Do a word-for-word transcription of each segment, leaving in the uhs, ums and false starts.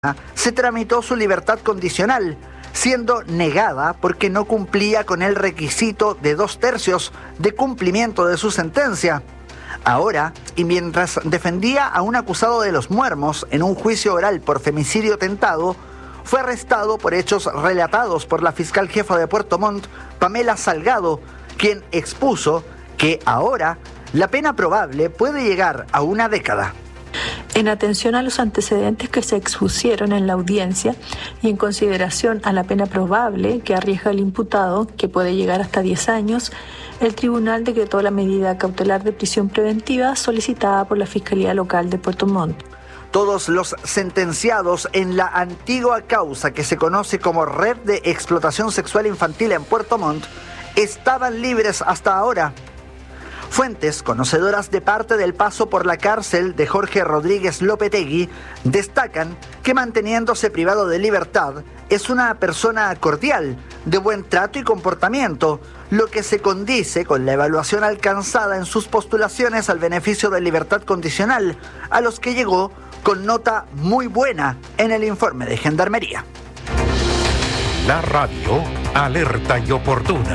se tramitó su libertad condicional, siendo negada porque no cumplía con el requisito de dos tercios de cumplimiento de su sentencia. Ahora, y mientras defendía a un acusado de los Muermos en un juicio oral por femicidio tentado, fue arrestado por hechos relatados por la fiscal jefa de Puerto Montt, Pamela Salgado, quien expuso que ahora la pena probable puede llegar a una década. En atención a los antecedentes que se expusieron en la audiencia y en consideración a la pena probable que arriesga el imputado, que puede llegar hasta diez años, el tribunal decretó la medida cautelar de prisión preventiva solicitada por la Fiscalía Local de Puerto Montt. Todos los sentenciados en la antigua causa que se conoce como Red de Explotación Sexual Infantil en Puerto Montt estaban libres hasta ahora. Fuentes conocedoras de parte del paso por la cárcel de Jorge Rodríguez Lopetegui destacan que, manteniéndose privado de libertad, es una persona cordial, de buen trato y comportamiento, lo que se condice con la evaluación alcanzada en sus postulaciones al beneficio de libertad condicional, a los que llegó con nota muy buena en el informe de Gendarmería. La radio alerta y oportuna.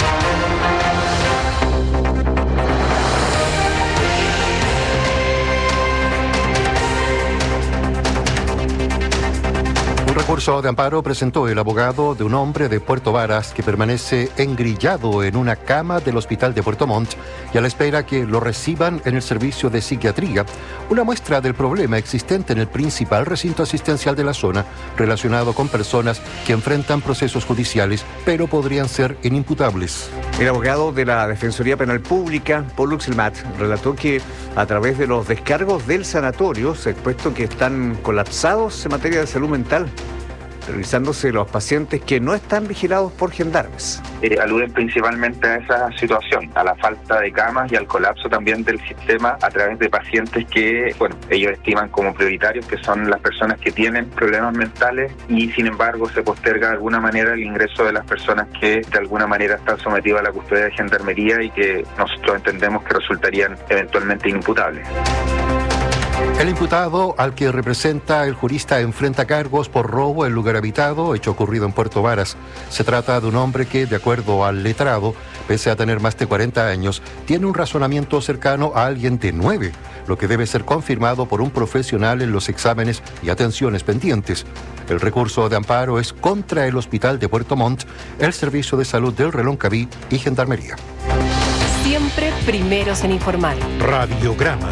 Recurso de amparo presentó el abogado de un hombre de Puerto Varas que permanece engrillado en una cama del hospital de Puerto Montt y a la espera que lo reciban en el servicio de psiquiatría, una muestra del problema existente en el principal recinto asistencial de la zona relacionado con personas que enfrentan procesos judiciales pero podrían ser inimputables. El abogado de la Defensoría Penal Pública, Paul Uxelmat, relató que a través de los descargos del sanatorio se ha expuesto que están colapsados en materia de salud mental, realizándose los pacientes que no están vigilados por gendarmes. Eh, aluden principalmente a esa situación, a la falta de camas y al colapso también del sistema a través de pacientes que, bueno, ellos estiman como prioritarios, que son las personas que tienen problemas mentales, y sin embargo se posterga de alguna manera el ingreso de las personas que de alguna manera están sometidas a la custodia de gendarmería y que nosotros entendemos que resultarían eventualmente inimputables. El imputado, al que representa el jurista, enfrenta cargos por robo en lugar habitado, hecho ocurrido en Puerto Varas. Se trata de un hombre que, de acuerdo al letrado, pese a tener más de cuarenta años, tiene un razonamiento cercano a alguien de nueve, lo que debe ser confirmado por un profesional en los exámenes y atenciones pendientes. El recurso de amparo es contra el Hospital de Puerto Montt, el Servicio de Salud del Reloncaví y Gendarmería. Siempre primeros en informar. Radiograma.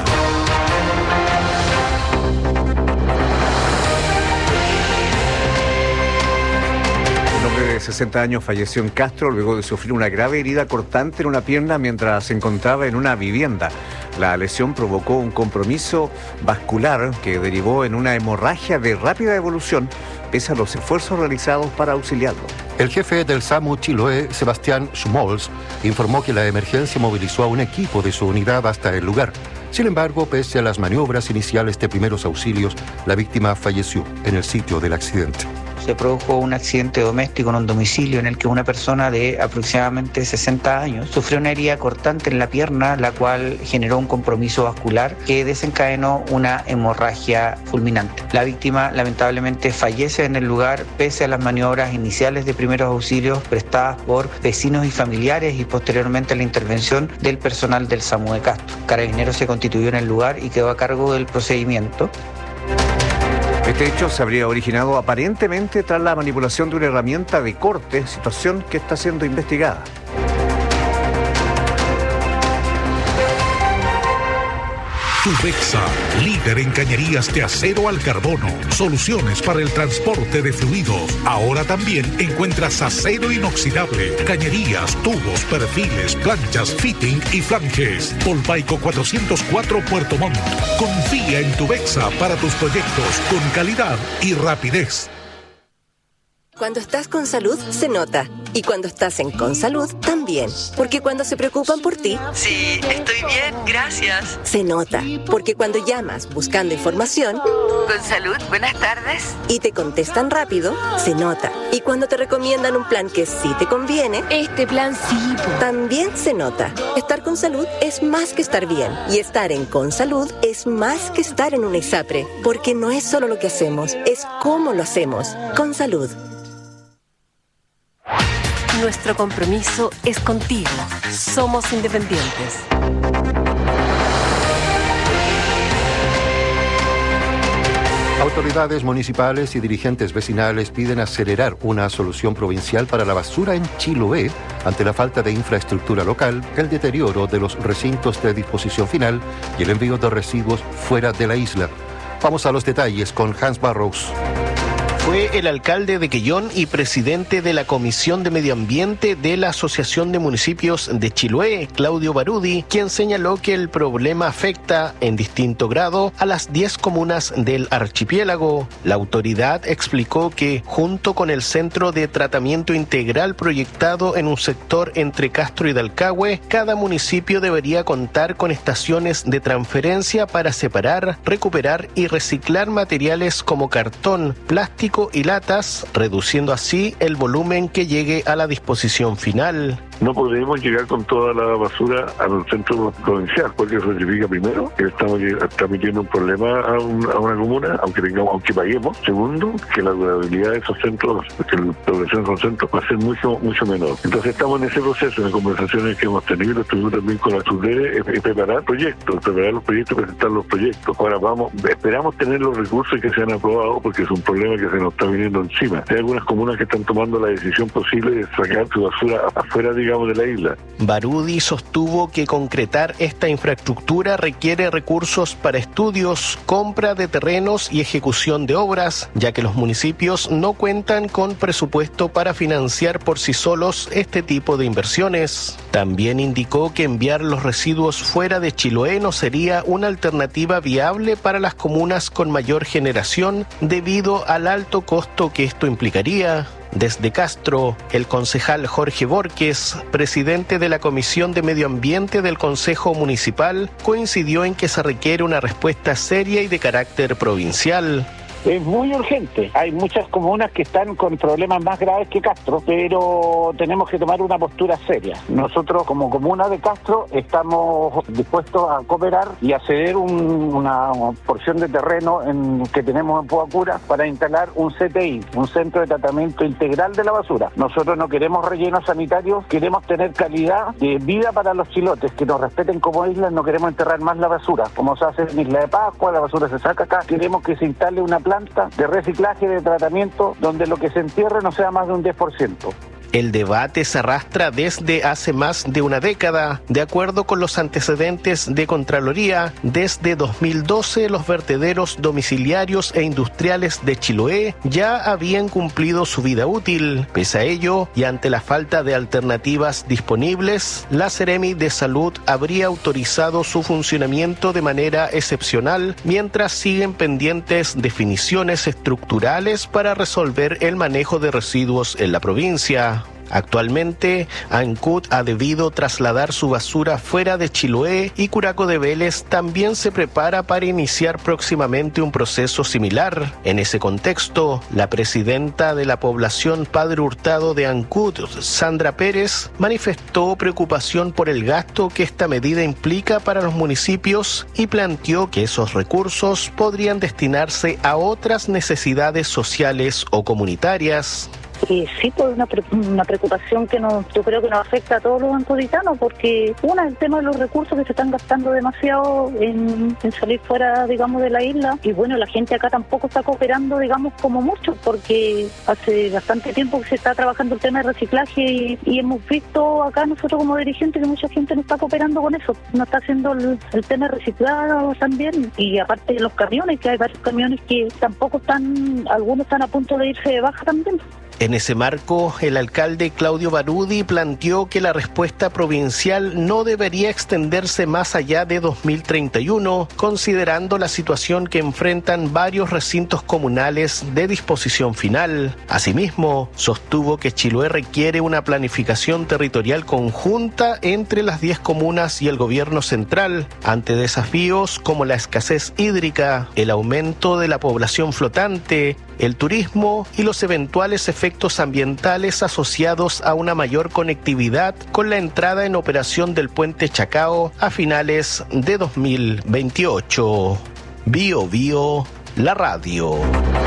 De sesenta años falleció en Castro luego de sufrir una grave herida cortante en una pierna mientras se encontraba en una vivienda. La lesión provocó un compromiso vascular que derivó en una hemorragia de rápida evolución, pese a los esfuerzos realizados para auxiliarlo. El jefe del SAMU Chiloé, Sebastián Schumols, informó que la emergencia movilizó a un equipo de su unidad hasta el lugar. Sin embargo, pese a las maniobras iniciales de primeros auxilios, la víctima falleció en el sitio del accidente. Se produjo un accidente doméstico en un domicilio en el que una persona de aproximadamente sesenta años sufrió una herida cortante en la pierna, la cual generó un compromiso vascular que desencadenó una hemorragia fulminante. La víctima lamentablemente fallece en el lugar pese a las maniobras iniciales de primeros auxilios prestadas por vecinos y familiares y posteriormente a la intervención del personal del SAMU de Castro. Carabineros se constituyó en el lugar y quedó a cargo del procedimiento. Este hecho se habría originado aparentemente tras la manipulación de una herramienta de corte, situación que está siendo investigada. Tubexa, líder en cañerías de acero al carbono, soluciones para el transporte de fluidos. Ahora también encuentras acero inoxidable, cañerías, tubos, perfiles, planchas, fitting y flanges. Polpaico cuatrocientos cuatro Puerto Montt. Confía en Tubexa para tus proyectos con calidad y rapidez. Cuando estás con salud, se nota. Y cuando estás en Consalud, también. Porque cuando se preocupan por ti... Sí, estoy bien, gracias. Se nota. Porque cuando llamas buscando información... Consalud, buenas tardes. Y te contestan rápido, se nota. Y cuando te recomiendan un plan que sí te conviene... Este plan sí. También se nota. Estar con salud es más que estar bien. Y estar en Consalud es más que estar en un ISAPRE. Porque no es solo lo que hacemos, es cómo lo hacemos. Consalud. Nuestro compromiso es contigo. Somos independientes. Autoridades municipales y dirigentes vecinales piden acelerar una solución provincial para la basura en Chiloé ante la falta de infraestructura local, el deterioro de los recintos de disposición final y el envío de residuos fuera de la isla. Vamos a los detalles con Hans Barrows. Fue el alcalde de Quellón y presidente de la Comisión de Medio Ambiente de la Asociación de Municipios de Chiloé, Claudio Barudi, quien señaló que el problema afecta en distinto grado a las diez comunas del archipiélago. La autoridad explicó que, junto con el centro de tratamiento integral proyectado en un sector entre Castro y Dalcahue, cada municipio debería contar con estaciones de transferencia para separar, recuperar y reciclar materiales como cartón, plástico y latas, reduciendo así el volumen que llegue a la disposición final. No podemos llegar con toda la basura al centro provincial, porque eso significa, primero, que estamos transmitiendo un problema a, un, a una comuna, aunque tengamos, aunque paguemos. Segundo, que la durabilidad de esos centros, que la población de esos centros va a ser mucho, mucho menor. Entonces estamos en ese proceso, en conversaciones que hemos tenido, lo estuvimos también con la S U D E, es, es preparar proyectos, preparar los proyectos, presentar los proyectos. Ahora vamos, esperamos tener los recursos que sean aprobados, porque es un problema que se nos está viniendo encima. Hay algunas comunas que están tomando la decisión posible de sacar su basura afuera de de la isla. Barudi sostuvo que concretar esta infraestructura requiere recursos para estudios, compra de terrenos y ejecución de obras, ya que los municipios no cuentan con presupuesto para financiar por sí solos este tipo de inversiones. También indicó que enviar los residuos fuera de Chiloé no sería una alternativa viable para las comunas con mayor generación debido al alto costo que esto implicaría. Desde Castro, el concejal Jorge Borges, presidente de la Comisión de Medio Ambiente del Consejo Municipal, coincidió en que se requiere una respuesta seria y de carácter provincial. Es muy urgente. Hay muchas comunas que están con problemas más graves que Castro, pero tenemos que tomar una postura seria. Nosotros, como comuna de Castro, estamos dispuestos a cooperar y a ceder un, una porción de terreno en, que tenemos en Puacura para instalar un C T I, un centro de tratamiento integral de la basura. Nosotros no queremos rellenos sanitarios, queremos tener calidad de vida para los chilotes, que nos respeten como islas, no queremos enterrar más la basura. Como se hace en Isla de Pascua, la basura se saca acá, queremos que se instale una planta de reciclaje, de tratamiento, donde lo que se entierre no sea más de un diez por ciento. El debate se arrastra desde hace más de una década. De acuerdo con los antecedentes de Contraloría, desde dos mil doce los vertederos domiciliarios e industriales de Chiloé ya habían cumplido su vida útil. Pese a ello, y ante la falta de alternativas disponibles, la Seremi de Salud habría autorizado su funcionamiento de manera excepcional, mientras siguen pendientes definiciones estructurales para resolver el manejo de residuos en la provincia. Actualmente, ANCUT ha debido trasladar su basura fuera de Chiloé y Curaco de Vélez también se prepara para iniciar próximamente un proceso similar. En ese contexto, la presidenta de la población Padre Hurtado de ANCUT, Sandra Pérez, manifestó preocupación por el gasto que esta medida implica para los municipios y planteó que esos recursos podrían destinarse a otras necesidades sociales o comunitarias. Eh, sí, pues una, pre una preocupación que nos, yo creo que nos afecta a todos los ancuditanos, porque una, el tema de los recursos que se están gastando demasiado en, en salir fuera, digamos, de la isla, y bueno, la gente acá tampoco está cooperando, digamos, como mucho, porque hace bastante tiempo que se está trabajando el tema de reciclaje y, y hemos visto acá nosotros como dirigentes que mucha gente no está cooperando con eso, no está haciendo el, el tema de reciclado también, y aparte de los camiones, que hay varios camiones que tampoco están, algunos están a punto de irse de baja también. En ese marco, el alcalde Claudio Barudi planteó que la respuesta provincial no debería extenderse más allá de dos mil treinta y uno, considerando la situación que enfrentan varios recintos comunales de disposición final. Asimismo, sostuvo que Chiloé requiere una planificación territorial conjunta entre las diez comunas y el gobierno central, ante desafíos como la escasez hídrica, el aumento de la población flotante, el turismo y los eventuales efectos ambientales asociados a una mayor conectividad con la entrada en operación del puente Chacao a finales de dos mil veintiocho. Bio Bio, la radio.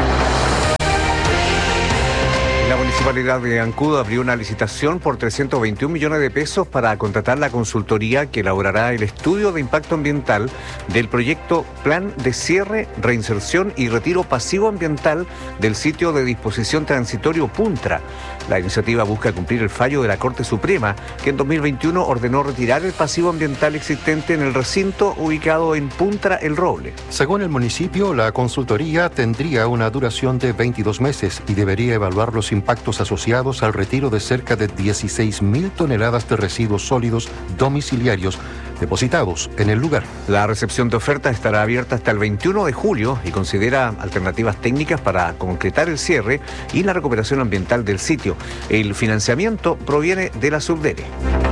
La Municipalidad de Ancud abrió una licitación por trescientos veintiún millones de pesos para contratar la consultoría que elaborará el estudio de impacto ambiental del proyecto Plan de Cierre, Reinserción y Retiro Pasivo Ambiental del sitio de disposición transitorio Puntra. La iniciativa busca cumplir el fallo de la Corte Suprema, que en dos mil veintiuno ordenó retirar el pasivo ambiental existente en el recinto ubicado en Puntra El Roble. Según el municipio, la consultoría tendría una duración de veintidós meses y debería evaluar los impactos asociados al retiro de cerca de dieciséis mil toneladas de residuos sólidos domiciliarios depositados en el lugar. La recepción de ofertas estará abierta hasta el veintiuno de julio y considera alternativas técnicas para concretar el cierre y la recuperación ambiental del sitio. El financiamiento proviene de la Subdere.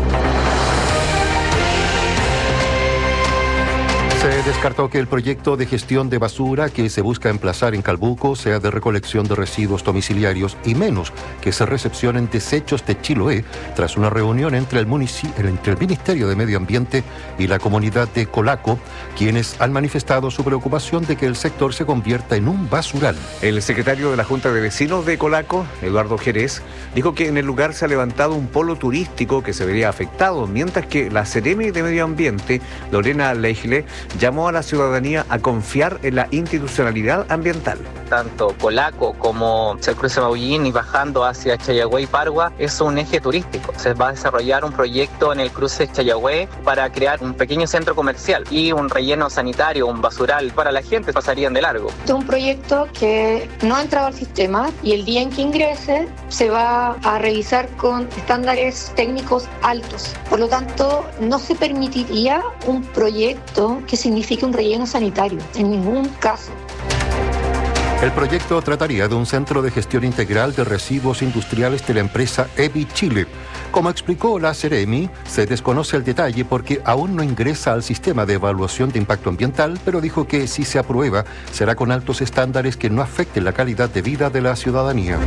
Se descartó que el proyecto de gestión de basura que se busca emplazar en Calbuco sea de recolección de residuos domiciliarios y menos que se recepcionen desechos de Chiloé tras una reunión entre el, munici- entre el Ministerio de Medio Ambiente y la comunidad de Colaco, quienes han manifestado su preocupación de que el sector se convierta en un basural. El secretario de la Junta de Vecinos de Colaco, Eduardo Jerez, dijo que en el lugar se ha levantado un polo turístico que se vería afectado, mientras que la Seremi de Medio Ambiente, Lorena Leijle, llamó a la ciudadanía a confiar en la institucionalidad ambiental. Tanto Colaco como el cruce Maullín y bajando hacia Chayagüe y Pargua es un eje turístico. Se va a desarrollar un proyecto en el cruce Chayagüe para crear un pequeño centro comercial y un relleno sanitario, un basural para la gente, pasarían de largo. Este es un proyecto que no ha entrado al sistema y el día en que ingrese se va a revisar con estándares técnicos altos. Por lo tanto, no se permitiría un proyecto que signifique un relleno sanitario, en ningún caso. El proyecto trataría de un centro de gestión integral de residuos industriales de la empresa Evi Chile. Como explicó la Seremi, se desconoce el detalle porque aún no ingresa al sistema de evaluación de impacto ambiental, pero dijo que si se aprueba, será con altos estándares que no afecten la calidad de vida de la ciudadanía.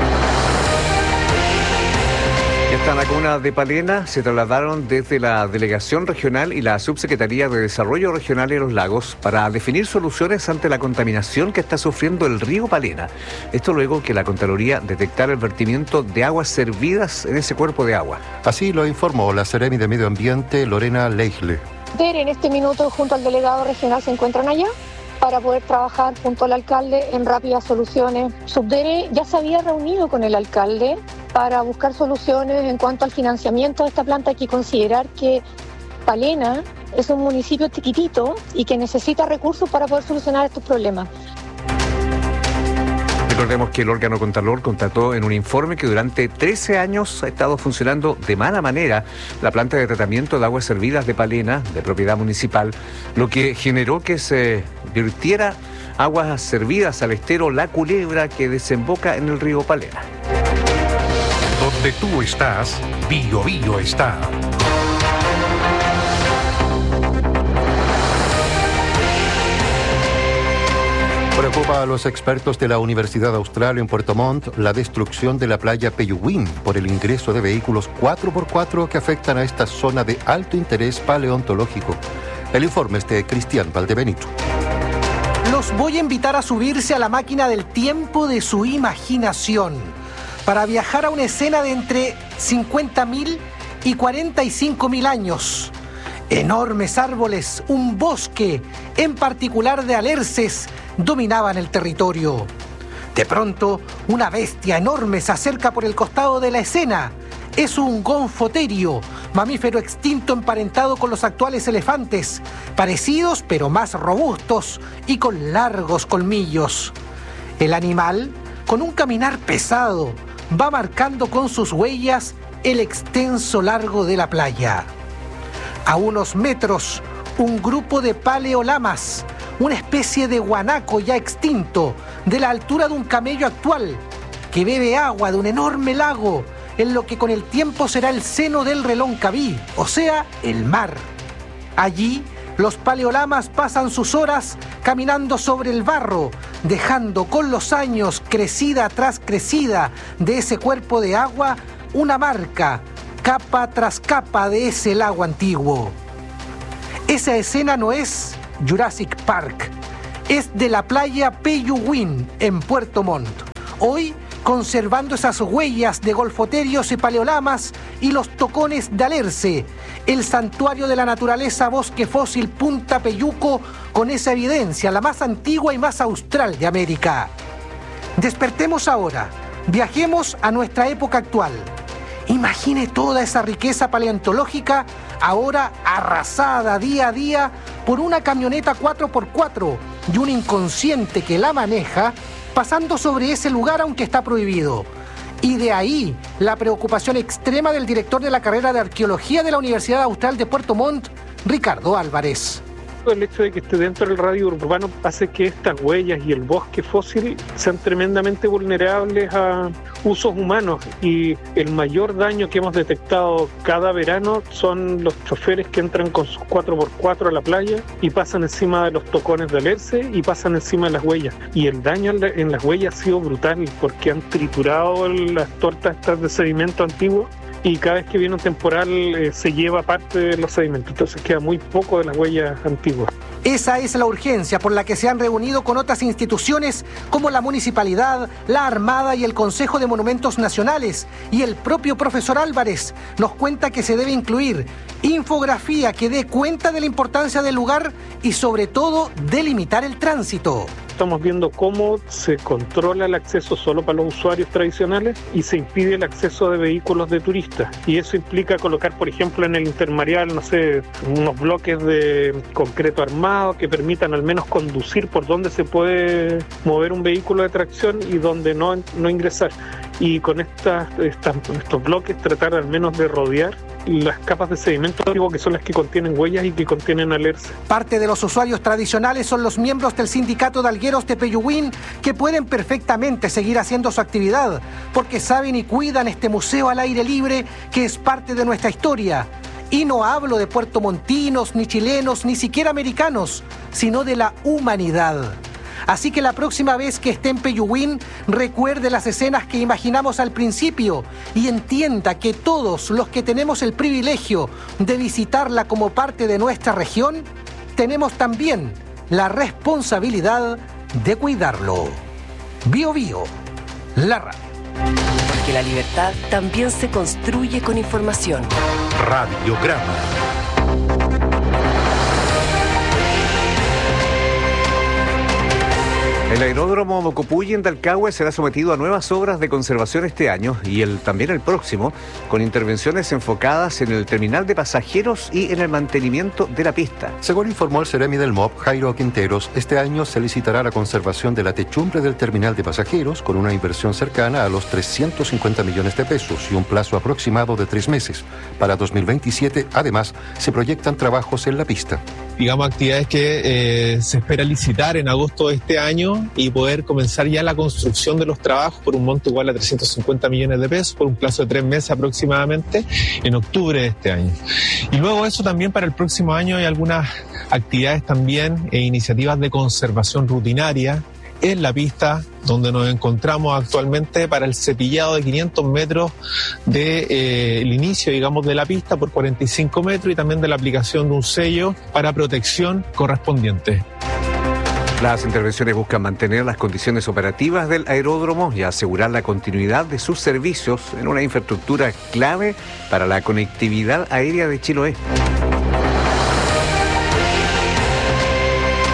Hasta la comuna de Palena se trasladaron desde la Delegación Regional y la Subsecretaría de Desarrollo Regional de los Lagos para definir soluciones ante la contaminación que está sufriendo el río Palena. Esto luego que la Contraloría detectara el vertimiento de aguas servidas en ese cuerpo de agua. Así lo informó la Seremi de Medio Ambiente, Lorena Leijle. En este minuto, junto al delegado regional, se encuentran allá para poder trabajar junto al alcalde en rápidas soluciones. Subdere ya se había reunido con el alcalde para buscar soluciones en cuanto al financiamiento de esta planta. Hay que considerar que Palena es un municipio chiquitito y que necesita recursos para poder solucionar estos problemas. Recordemos que el órgano Contralor constató en un informe que durante trece años ha estado funcionando de mala manera la planta de tratamiento de aguas servidas de Palena, de propiedad municipal, lo que generó que se virtiera aguas servidas al estero La Culebra que desemboca en el río Palena. Donde tú estás, Bio Bio está. Preocupa a los expertos de la Universidad Austral en Puerto Montt la destrucción de la playa Peyuguín por el ingreso de vehículos cuatro por cuatro que afectan a esta zona de alto interés paleontológico. El informe es de Cristian Valdebenito. Los voy a invitar a subirse a la máquina del tiempo de su imaginación para viajar a una escena de entre cincuenta mil y cuarenta y cinco mil años. Enormes árboles, un bosque, en particular de alerces, dominaban el territorio. De pronto, una bestia enorme se acerca por el costado de la escena. Es un gonfoterio, mamífero extinto emparentado con los actuales elefantes, parecidos pero más robustos y con largos colmillos. El animal, con un caminar pesado, va marcando con sus huellas el extenso largo de la playa. A unos metros, un grupo de paleolamas, una especie de guanaco ya extinto, de la altura de un camello actual, que bebe agua de un enorme lago, en lo que con el tiempo será el seno del Reloncaví, o sea, el mar. Allí, los paleolamas pasan sus horas caminando sobre el barro, dejando con los años, crecida tras crecida de ese cuerpo de agua, una marca, capa tras capa de ese lago antiguo. Esa escena no es Jurassic Park, es de la playa Peyuguín, en Puerto Montt. Hoy, conservando esas huellas de golfoterios y paleolamas y los tocones de Alerce, el santuario de la naturaleza Bosque Fósil Punta Peyuco, con esa evidencia, la más antigua y más austral de América. Despertemos ahora, viajemos a nuestra época actual. Imagine toda esa riqueza paleontológica ahora arrasada día a día por una camioneta cuatro por cuatro y un inconsciente que la maneja pasando sobre ese lugar aunque está prohibido. Y de ahí la preocupación extrema del director de la carrera de Arqueología de la Universidad Austral de Puerto Montt, Ricardo Álvarez. El hecho de que esté dentro del radio urbano hace que estas huellas y el bosque fósil sean tremendamente vulnerables a usos humanos, y el mayor daño que hemos detectado cada verano son los choferes que entran con sus cuatro por cuatro a la playa y pasan encima de los tocones de Alerce y pasan encima de las huellas, y el daño en las huellas ha sido brutal porque han triturado las tortas estas de sedimento antiguo, y cada vez que viene un temporal eh, se lleva parte de los sedimentos, entonces queda muy poco de las huellas antiguas. Esa es la urgencia por la que se han reunido con otras instituciones como la Municipalidad, la Armada y el Consejo de Monumentos Nacionales, y el propio profesor Álvarez nos cuenta que se debe incluir infografía que dé cuenta de la importancia del lugar y sobre todo delimitar el tránsito. Estamos viendo cómo se controla el acceso solo para los usuarios tradicionales y se impide el acceso de vehículos de turistas. Y eso implica colocar, por ejemplo, en el intermareal, no sé, unos bloques de concreto armado que permitan al menos conducir por donde se puede mover un vehículo de tracción y donde no, no ingresar. Y con estas, estas, estos bloques tratar al menos de rodear las capas de sedimento antiguo que son las que contienen huellas y que contienen Alerce. Parte de los usuarios tradicionales son los miembros del sindicato de algueros de Peyuguín, que pueden perfectamente seguir haciendo su actividad porque saben y cuidan este museo al aire libre que es parte de nuestra historia. Y no hablo de puertomontinos, ni chilenos, ni siquiera americanos, sino de la humanidad. Así que la próxima vez que esté en Peyuguín, recuerde las escenas que imaginamos al principio y entienda que todos los que tenemos el privilegio de visitarla como parte de nuestra región, tenemos también la responsabilidad de cuidarlo. Bio Bio, la radio. Porque la libertad también se construye con información. Radiograma. El aeródromo Mocopuyi en Talcahué será sometido a nuevas obras de conservación este año y el, también el próximo, con intervenciones enfocadas en el terminal de pasajeros y en el mantenimiento de la pista. Según informó el Seremi del M O P, Jairo Quinteros, este año se licitará la conservación de la techumbre del terminal de pasajeros con una inversión cercana a los trescientos cincuenta millones de pesos y un plazo aproximado de tres meses. Para dos mil veintisiete, además, se proyectan trabajos en la pista. Digamos, actividades que eh, se espera licitar en agosto de este año y poder comenzar ya la construcción de los trabajos por un monto igual a trescientos cincuenta millones de pesos por un plazo de tres meses aproximadamente en octubre de este año. Y luego eso también para el próximo año hay algunas actividades también e iniciativas de conservación rutinaria en la pista donde nos encontramos actualmente para el cepillado de quinientos metros del de, eh, inicio, digamos, de la pista por cuarenta y cinco metros y también de la aplicación de un sello para protección correspondiente. Las intervenciones buscan mantener las condiciones operativas del aeródromo y asegurar la continuidad de sus servicios en una infraestructura clave para la conectividad aérea de Chiloé. Y en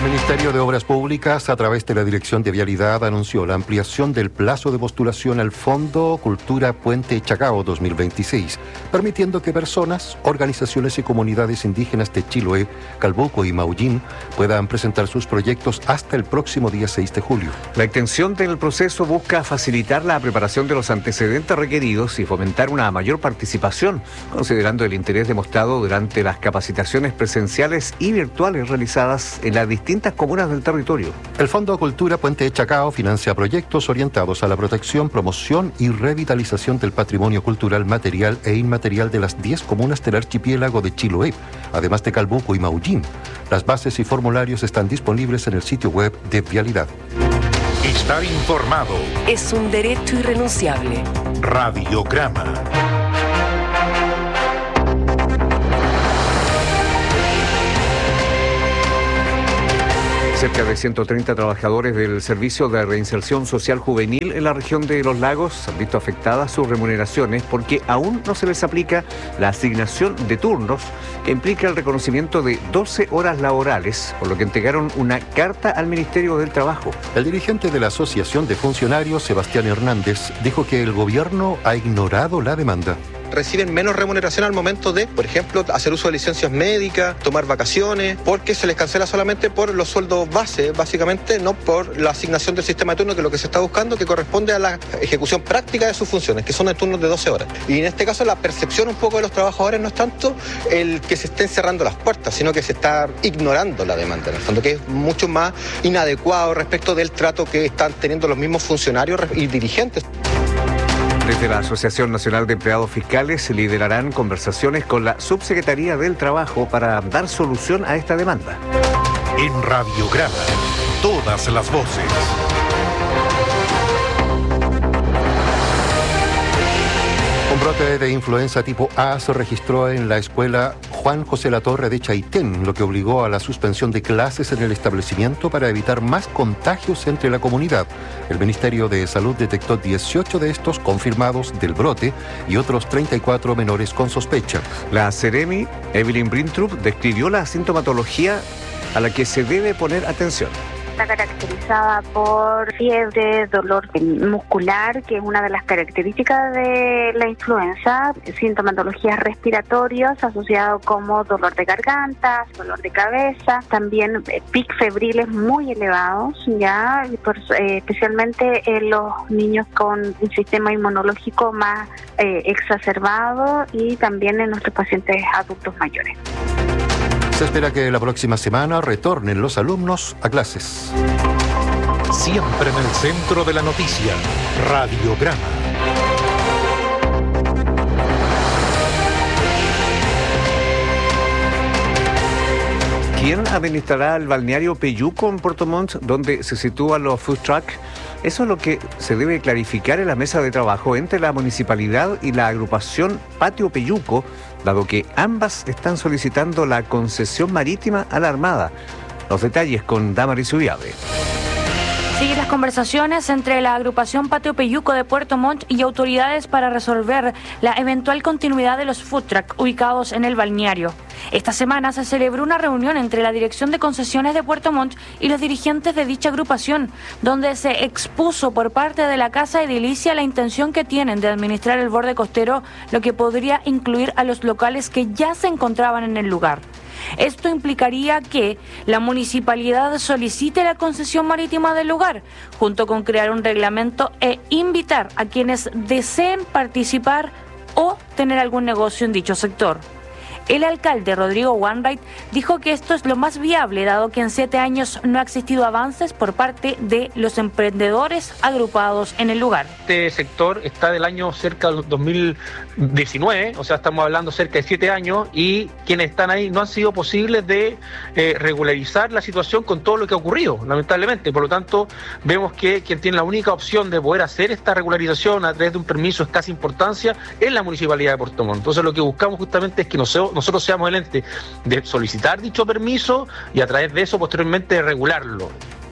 Ministerio de Obras Públicas, a través de la Dirección de Vialidad, anunció la ampliación del plazo de postulación al Fondo Cultura Puente Chacao dos mil veintiséis, permitiendo que personas, organizaciones y comunidades indígenas de Chiloé, Calbuco y Maullín puedan presentar sus proyectos hasta el próximo día seis de julio. La extensión del proceso busca facilitar la preparación de los antecedentes requeridos y fomentar una mayor participación, considerando el interés demostrado durante las capacitaciones presenciales y virtuales realizadas en las distintas comunas del territorio. El Fondo Cultura Puente Chacao financia proyectos orientados a la protección, promoción y revitalización del patrimonio cultural material e inmaterial de las diez comunas del archipiélago de Chiloé, además de Calbuco y Maullín. Las bases y formularios están disponibles en el sitio web de Vialidad. Estar informado es un derecho irrenunciable. Radiograma. Cerca de ciento treinta trabajadores del Servicio de Reinserción Social Juvenil en la región de Los Lagos han visto afectadas sus remuneraciones porque aún no se les aplica la asignación de turnos que implica el reconocimiento de doce horas laborales, por lo que entregaron una carta al Ministerio del Trabajo. El dirigente de la Asociación de Funcionarios, Sebastián Hernández, dijo que el gobierno ha ignorado la demanda. Reciben menos remuneración al momento de, por ejemplo, hacer uso de licencias médicas, tomar vacaciones, porque se les cancela solamente por los sueldos base, básicamente, no por la asignación del sistema de turno, que es lo que se está buscando, que corresponde a la ejecución práctica de sus funciones, que son de turnos de doce horas. Y en este caso la percepción un poco de los trabajadores no es tanto el que se estén cerrando las puertas, sino que se está ignorando la demanda, en el fondo, que es mucho más inadecuado respecto del trato que están teniendo los mismos funcionarios y dirigentes. Desde la Asociación Nacional de Empleados Fiscales liderarán conversaciones con la Subsecretaría del Trabajo para dar solución a esta demanda. En Radiograma, todas las voces. Un brote de influenza tipo A se registró en la escuela Juan José Latorre de Chaitén, lo que obligó a la suspensión de clases en el establecimiento para evitar más contagios entre la comunidad. El Ministerio de Salud detectó dieciocho de estos confirmados del brote y otros treinta y cuatro menores con sospecha. La Seremi, Evelyn Brintrup, describió la sintomatología a la que se debe poner atención. Está caracterizada por fiebre, dolor muscular, que es una de las características de la influenza, sintomatologías respiratorias asociadas como dolor de garganta, dolor de cabeza, también pic febriles muy elevados, ya y por, eh, especialmente en los niños con un sistema inmunológico más eh, exacerbado y también en nuestros pacientes adultos mayores. Se espera que la próxima semana retornen los alumnos a clases. Siempre en el centro de la noticia, Radiograma. ¿Quién administrará el balneario Peyuco en Puerto Montt, donde se sitúan los food trucks? Eso es lo que se debe clarificar en la mesa de trabajo entre la municipalidad y la agrupación Patio Peyuco, dado que ambas están solicitando la concesión marítima a la Armada. Los detalles con Damaris Ubiave. Siguen las conversaciones entre la agrupación Patio Peyuco de Puerto Montt y autoridades para resolver la eventual continuidad de los food trucks ubicados en el balneario. Esta semana se celebró una reunión entre la Dirección de Concesiones de Puerto Montt y los dirigentes de dicha agrupación, donde se expuso por parte de la Casa Edilicia la intención que tienen de administrar el borde costero, lo que podría incluir a los locales que ya se encontraban en el lugar. Esto implicaría que la municipalidad solicite la concesión marítima del lugar, junto con crear un reglamento e invitar a quienes deseen participar o tener algún negocio en dicho sector. El alcalde Rodrigo Wainwright dijo que esto es lo más viable, dado que en siete años no ha existido avances por parte de los emprendedores agrupados en el lugar. Este sector está del año cerca del dos mil diecinueve, o sea, estamos hablando cerca de siete años, y quienes están ahí no han sido posibles de eh, regularizar la situación con todo lo que ha ocurrido, lamentablemente. Por lo tanto, vemos que quien tiene la única opción de poder hacer esta regularización a través de un permiso de escasa importancia es la Municipalidad de Puerto Montt. Entonces, lo que buscamos justamente es que nosotros nosotros seamos el ente de solicitar dicho permiso y a través de eso posteriormente regularlo.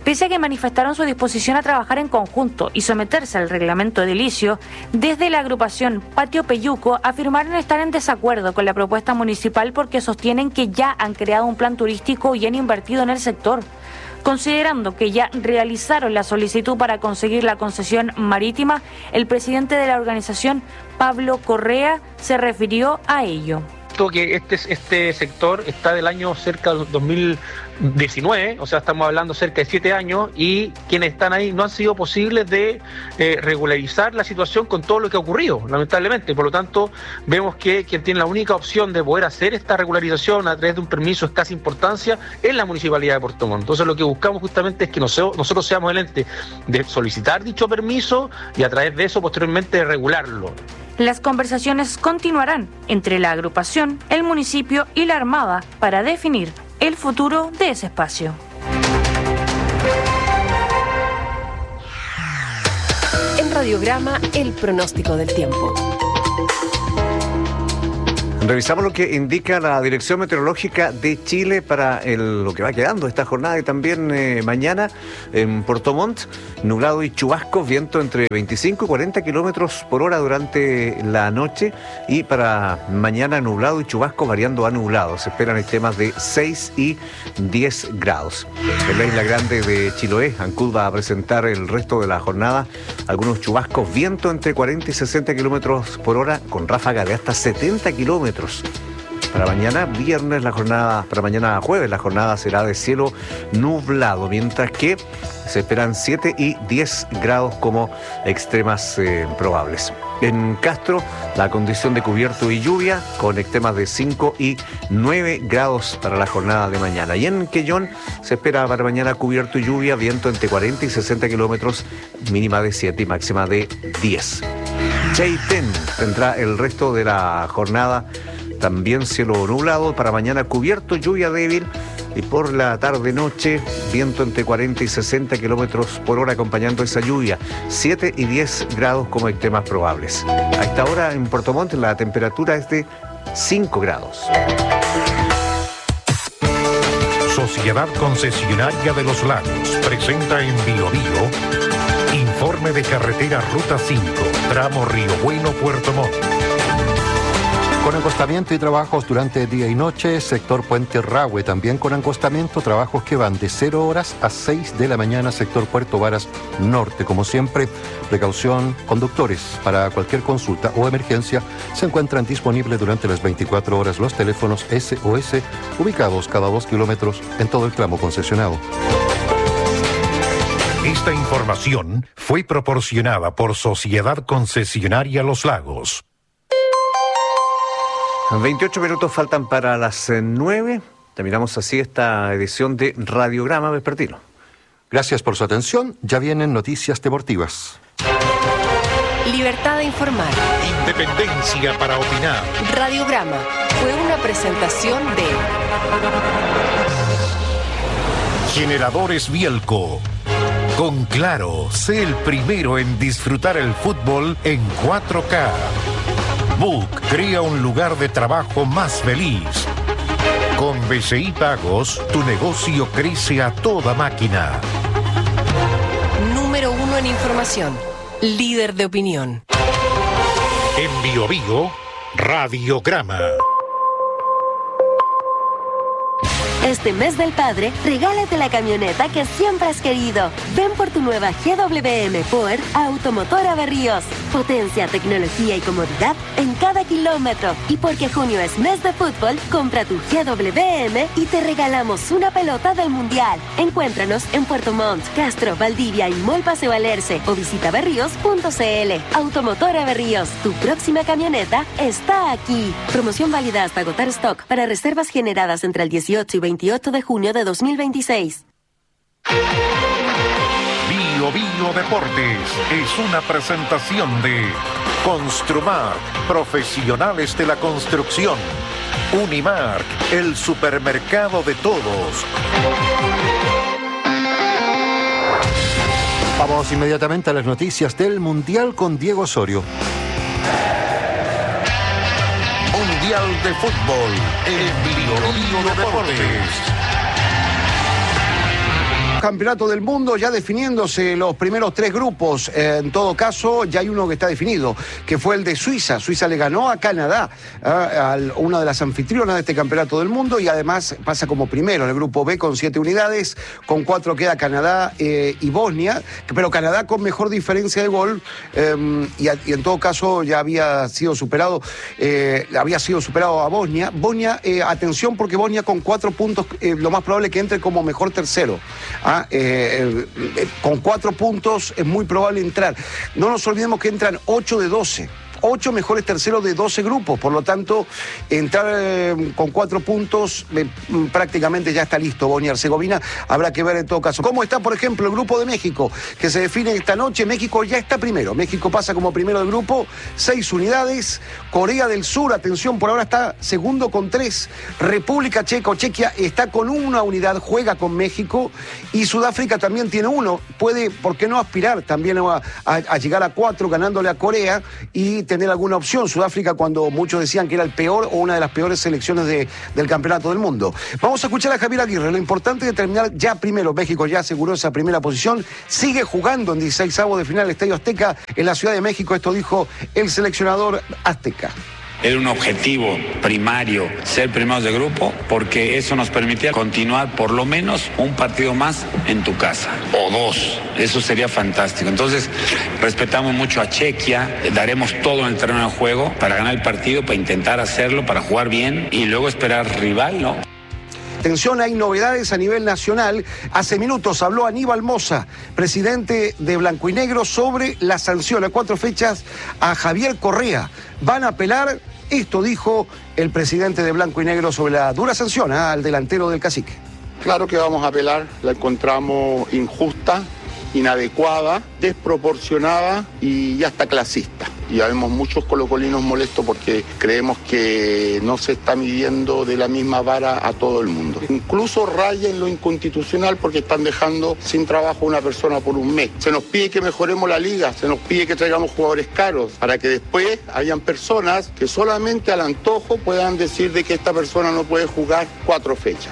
Pese a que manifestaron su disposición a trabajar en conjunto y someterse al reglamento edilicio, desde la agrupación Patio Peyuco afirmaron estar en desacuerdo con la propuesta municipal porque sostienen que ya han creado un plan turístico y han invertido en el sector. Considerando que ya realizaron la solicitud para conseguir la concesión marítima, el presidente de la organización, Pablo Correa, se refirió a ello. Que este, este sector está del año cerca del dos mil diecinueve, o sea, estamos hablando cerca de siete años, y quienes están ahí no han sido posibles de eh, regularizar la situación con todo lo que ha ocurrido, lamentablemente. Por lo tanto, vemos que quien tiene la única opción de poder hacer esta regularización a través de un permiso de escasa importancia es la Municipalidad de Puerto Montt. Entonces, lo que buscamos justamente es que nosotros seamos el ente de solicitar dicho permiso y a través de eso, posteriormente, regularlo. Las conversaciones continuarán entre la agrupación, el municipio y la Armada para definir el futuro de ese espacio. En Radiograma, el pronóstico del tiempo. Revisamos lo que indica la Dirección Meteorológica de Chile para el, lo que va quedando esta jornada y también eh, mañana en Puerto Montt, nublado y chubascos, viento entre veinticinco y cuarenta kilómetros por hora durante la noche, y para mañana nublado y chubascos variando a nublado. Se esperan extremas de seis y diez grados. En la isla grande de Chiloé, Ancud va a presentar el resto de la jornada algunos chubascos, viento entre cuarenta y sesenta kilómetros por hora con ráfaga de hasta setenta kilómetros. Para mañana viernes la jornada, para mañana jueves la jornada será de cielo nublado, mientras que se esperan siete y diez grados como extremas eh, probables. En Castro, la condición de cubierto y lluvia con extremas de cinco y nueve grados para la jornada de mañana. Y en Quellón se espera para mañana cubierto y lluvia, viento entre cuarenta y sesenta kilómetros, mínima de siete y máxima de diez. Chaitén tendrá el resto de la jornada también cielo nublado, para mañana cubierto, lluvia débil, y por la tarde-noche viento entre cuarenta y sesenta kilómetros por hora acompañando esa lluvia, siete y diez grados como extremas probables. A esta hora en Puerto Montt la temperatura es de cinco grados. Sociedad Concesionaria de los Lagos presenta en Bio Bio informe de carretera Ruta cinco, tramo Río Bueno, Puerto Montt. Con acostamiento y trabajos durante día y noche, sector Puente Rahue, también con acostamiento, trabajos que van de cero horas a seis de la mañana, sector Puerto Varas Norte. Como siempre, precaución, conductores. Para cualquier consulta o emergencia, se encuentran disponibles durante las veinticuatro horas los teléfonos S O S, ubicados cada dos kilómetros en todo el tramo concesionado. Esta información fue proporcionada por Sociedad Concesionaria Los Lagos. veintiocho minutos faltan para las nueve. Terminamos así esta edición de Radiograma Vespertino. Gracias por su atención. Ya vienen noticias deportivas. Libertad de informar. Independencia para opinar. Radiograma fue una presentación de Generadores Bielco. Con Claro, sé el primero en disfrutar el fútbol en cuatro K. Book crea un lugar de trabajo más feliz. Con B C I Pagos, tu negocio crece a toda máquina. Número uno en información. Líder de opinión. En Bio Bio, Radiograma. Este mes del padre, regálate la camioneta que siempre has querido. Ven por tu nueva G W M Power a Automotora Berríos. Potencia, tecnología y comodidad en cada kilómetro. Y porque junio es mes de fútbol, compra tu G W M y te regalamos una pelota del Mundial. Encuéntranos en Puerto Montt, Castro, Valdivia y Mall Paseo Alerce o visita berríos punto c l. Automotora Berríos, tu próxima camioneta está aquí. Promoción válida hasta agotar stock para reservas generadas entre el dieciocho y veintiocho de junio de dos mil veintiséis. Bio Bio Deportes es una presentación de Construmark, profesionales de la construcción. Unimark, el supermercado de todos. Vamos inmediatamente a las noticias del Mundial con Diego Osorio. Mundial de Fútbol en Bio Bio Deportes. campeonatos del mundo, ya definiéndose los primeros tres grupos. Eh, en todo caso, ya hay uno que está definido, que fue el de Suiza. Suiza le ganó a Canadá, eh, a una de las anfitrionas de este campeonato del mundo, y además pasa como primero en el grupo B con siete unidades. Con cuatro queda Canadá eh, y Bosnia, pero Canadá con mejor diferencia de gol, eh, y, a, y en todo caso ya había sido superado, eh, había sido superado a Bosnia. Bosnia, eh, atención, porque Bosnia con cuatro puntos, eh, lo más probable que entre como mejor tercero. ¿ah? Eh, eh, con cuatro puntos es muy probable entrar. No nos olvidemos que entran ocho de doce. Ocho mejores terceros de doce grupos, por lo tanto, entrar eh, con cuatro puntos eh, prácticamente ya está listo Bosnia-Herzegovina. Habrá que ver en todo caso cómo está, por ejemplo, el grupo de México, que se define esta noche. México ya está primero. México pasa como primero del grupo, seis unidades. Corea del Sur, atención, por ahora está segundo con tres. República Checa o Chequia está con una unidad, juega con México. Y Sudáfrica también tiene uno. Puede, ¿por qué no aspirar también a, a, a llegar a cuatro ganándole a Corea y tener alguna opción? Sudáfrica, cuando muchos decían que era el peor o una de las peores selecciones de, del campeonato del mundo. Vamos a escuchar a Javier Aguirre. Lo importante es terminar ya primero. México ya aseguró esa primera posición. Sigue jugando en dieciseisavos de final el Estadio Azteca en la Ciudad de México. Esto dijo el seleccionador azteca. Era un objetivo primario ser primeros de grupo, porque eso nos permitía continuar por lo menos un partido más en tu casa, o dos. Eso sería fantástico. Entonces, respetamos mucho a Chequia, daremos todo en el terreno de juego para ganar el partido, para intentar hacerlo, para jugar bien y luego esperar rival, ¿no? Atención, hay novedades a nivel nacional. Hace minutos habló Aníbal Mosa, presidente de Blanco y Negro, sobre la sanción a cuatro fechas a Javier Correa. Van a apelar. Esto dijo el presidente de Blanco y Negro sobre la dura sanción ¿eh? al delantero del Cacique. Claro que vamos a apelar, la encontramos injusta, inadecuada, desproporcionada y hasta clasista. Y ya vemos muchos colocolinos molestos porque creemos que no se está midiendo de la misma vara a todo el mundo. Incluso raya en lo inconstitucional porque están dejando sin trabajo a una persona por un mes. Se nos pide que mejoremos la liga, se nos pide que traigamos jugadores caros para que después hayan personas que solamente al antojo puedan decir de que esta persona no puede jugar cuatro fechas.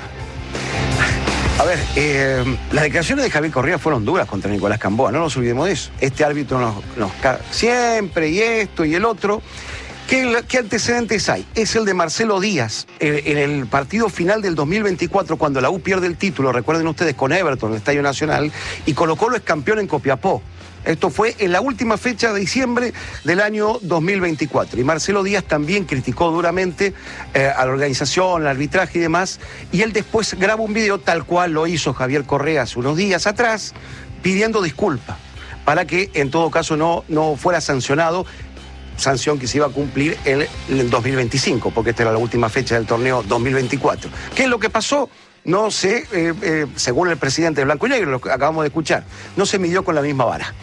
A ver, eh, las declaraciones de Javier Correa fueron duras contra Nicolás Camboa, no nos olvidemos de eso. Este árbitro nos, nos caga siempre, y esto y el otro. ¿Qué, ¿Qué antecedentes hay? Es el de Marcelo Díaz, eh, en el partido final del dos mil veinticuatro, cuando la U pierde el título, recuerden ustedes, con Everton en el Estadio Nacional, y Colo-Colo es campeón en Copiapó. Esto fue en la última fecha de diciembre del año dos mil veinticuatro. Y Marcelo Díaz también criticó duramente eh, a la organización, al arbitraje y demás. Y él después graba un video tal cual lo hizo Javier Correa hace unos días atrás, pidiendo disculpas para que en todo caso no, no fuera sancionado. Sanción que se iba a cumplir en el dos mil veinticinco, porque esta era la última fecha del torneo dos mil veinticuatro. ¿Qué es lo que pasó? No sé, eh, eh, según el presidente de Blanco y Negro, lo que acabamos de escuchar, no se midió con la misma vara.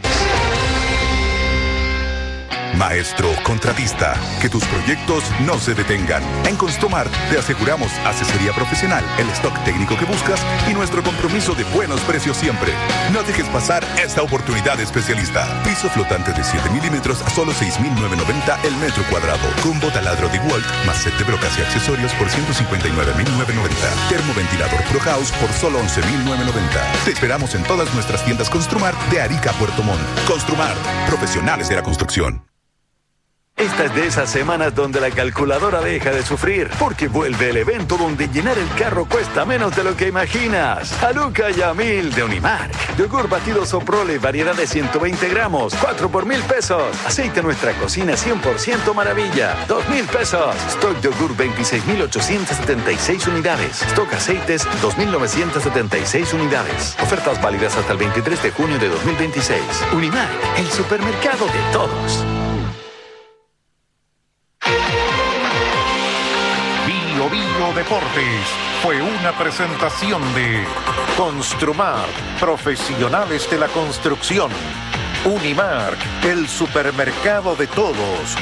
Maestro contratista, que tus proyectos no se detengan. En Construmar te aseguramos asesoría profesional, el stock técnico que buscas y nuestro compromiso de buenos precios siempre. No dejes pasar esta oportunidad especialista. Piso flotante de siete milímetros a solo seis mil novecientos noventa el metro cuadrado. Combo taladro de Walt más set de brocas y accesorios por ciento cincuenta y nueve mil novecientos noventa. Termoventilador Pro House por solo once mil novecientos noventa. Te esperamos en todas nuestras tiendas Construmar de Arica a Puerto Montt. Construmar, profesionales de la construcción. Esta es de esas semanas donde la calculadora deja de sufrir, porque vuelve el evento donde llenar el carro cuesta menos de lo que imaginas. Haluca Yamil de Unimark. Yogur batido Soprole, variedad de ciento veinte gramos, cuatro por mil pesos. Aceite Nuestra Cocina cien por ciento maravilla, dos mil pesos. Stock yogur veintiséis mil ochocientas setenta y seis unidades. Stock aceites dos mil novecientas setenta y seis unidades. Ofertas válidas hasta el veintitrés de junio de dos mil veintiséis. Unimark, el supermercado de todos. Bio Bio Deportes fue una presentación de Construmar, profesionales de la construcción. Unimark, el supermercado de todos.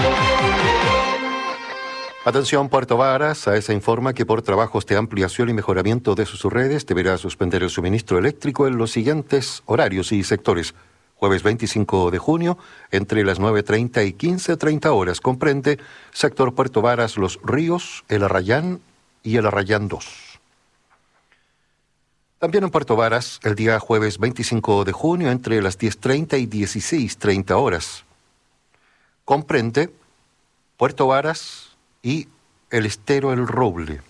Atención Puerto Varas, AESA informa que por trabajos de ampliación y mejoramiento de sus redes deberá suspender el suministro eléctrico en los siguientes horarios y sectores. Jueves veinticinco de junio, entre las nueve treinta y quince treinta horas, comprende sector Puerto Varas, Los Ríos, El Arrayán y El Arrayán dos. También en Puerto Varas, el día jueves veinticinco de junio, entre las diez treinta y dieciséis treinta horas. Comprende Puerto Varas y el Estero El Roble.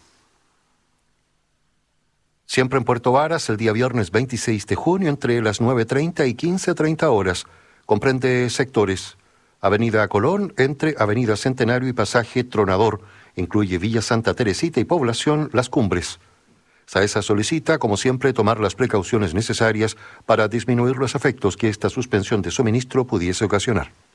Siempre en Puerto Varas, el día viernes veintiséis de junio, entre las nueve treinta y quince treinta horas. Comprende sectores: Avenida Colón, entre Avenida Centenario y Pasaje Tronador. Incluye Villa Santa Teresita y población Las Cumbres. SAESA solicita, como siempre, tomar las precauciones necesarias para disminuir los efectos que esta suspensión de suministro pudiese ocasionar.